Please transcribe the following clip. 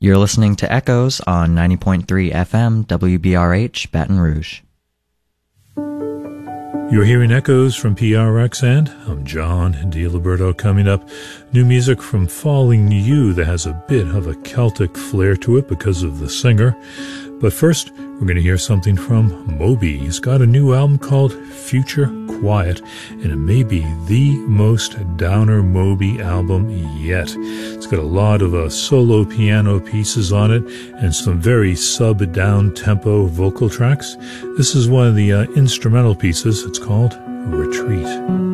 You're listening to Echoes on 90.3 FM WBRH Baton Rouge. You're hearing Echoes from PRX, and I'm John DiLiberto. Coming up, new music from Falling You that has a bit of a Celtic flair to it because of the singer. But first, we're going to hear something from Moby. He's got a new album called Future Quiet, and it may be the most downer Moby album yet. It's got a lot of solo piano pieces on it and some very sub-down-tempo vocal tracks. This is one of the instrumental pieces. It's called Retreat.